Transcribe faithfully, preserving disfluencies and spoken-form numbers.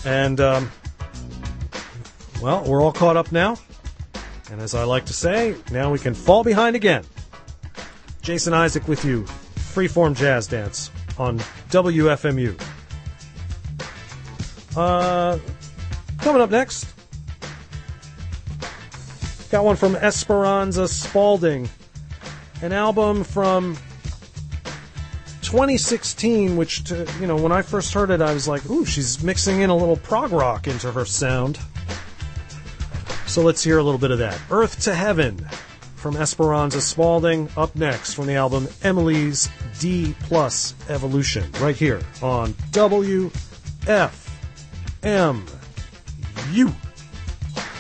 And, um, well, we're all caught up now. And as I like to say, now we can fall behind again. Jason Isaac with you. Freeform Jazz Dance on W F M U. Uh, coming up next, got one from Esperanza Spalding. An album from twenty sixteen, which, to, you know, when I first heard it, I was like, ooh, she's mixing in a little prog rock into her sound. So let's hear a little bit of that. Earth to Heaven from Esperanza Spalding. Up next from the album Emily's D Plus Evolution. Right here on W F M U.